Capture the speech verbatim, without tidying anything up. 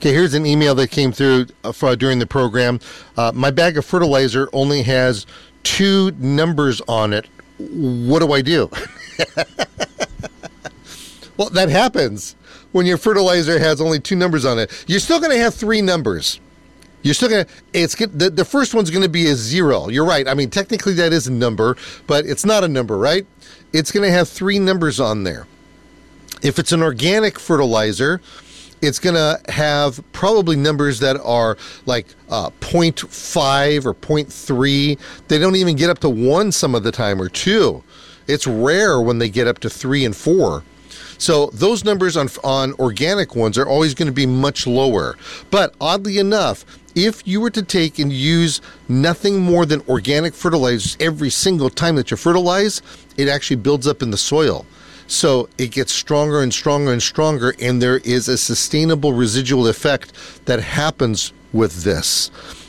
Okay, here's an email that came through uh, for, during the program. Uh, my bag of fertilizer only has two numbers on it. What do I do? Well, that happens when your fertilizer has only two numbers on it. You're still going to have three numbers. You're still going to, it's the, the first one's going to be a zero. You're right. I mean, technically that is a number, but it's not a number, right? It's going to have three numbers on there. If it's an organic fertilizer, it's going to have probably numbers that are like uh, zero point five or zero point three. They don't even get up to one some of the time, or two. It's rare when they get up to three and four. So those numbers on on organic ones are always going to be much lower. But oddly enough, if you were to take and use nothing more than organic fertilizers every single time that you fertilize, it actually builds up in the soil. So it gets stronger and stronger and stronger, and there is a sustainable residual effect that happens with this.